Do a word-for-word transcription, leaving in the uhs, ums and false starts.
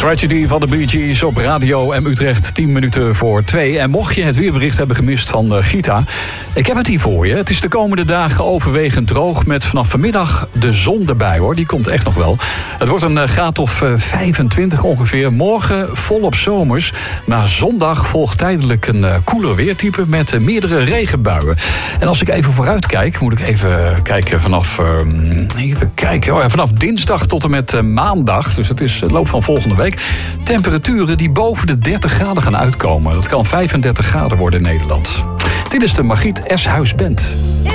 Tragedy van de Bee Gees op Radio M Utrecht, tien minuten voor twee. En mocht je het weerbericht hebben gemist van uh, Gita, ik heb het hier voor je. Het is de komende dagen overwegend droog met vanaf vanmiddag de zon erbij, hoor. Die komt echt nog wel. Het wordt een uh, graad of uh, vijfentwintig ongeveer. Morgen volop zomers. Maar zondag volgt tijdelijk een uh, koeler weertype met uh, meerdere regenbuien. En als ik even vooruit kijk, moet ik even kijken vanaf, uh, even kijken, oh ja, vanaf dinsdag tot en met uh, maandag. Dus het is de loop van volgende week. Temperaturen die boven de dertig graden gaan uitkomen. Dat kan vijfendertig graden worden in Nederland. Dit is de Margriet Eshuis Band.